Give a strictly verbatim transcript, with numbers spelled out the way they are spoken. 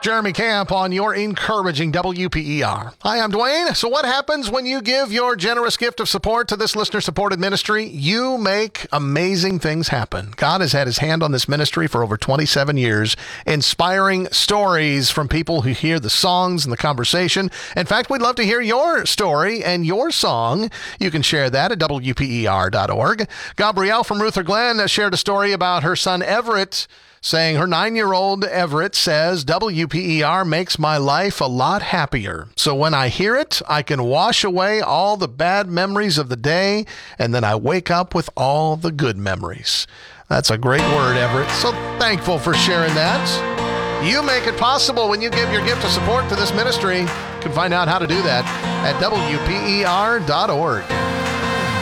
Jeremy Camp on your encouraging W P E R. Hi, I'm Dwayne. So what happens when you give your generous gift of support to this listener-supported ministry? You make amazing things happen. God has had his hand on this ministry for over twenty-seven years, inspiring stories from people who hear the songs and the conversation. In fact, we'd love to hear your story and your song. You can share that at W P E R dot org. Gabrielle from Ruther Glen shared a story about her son Everett, saying her nine-year-old Everett says, W P E R makes my life a lot happier. So when I hear it, I can wash away all the bad memories of the day, and then I wake up with all the good memories. That's a great word, Everett. So thankful for sharing that. You make it possible when you give your gift of support to this ministry. You can find out how to do that at W P E R dot org.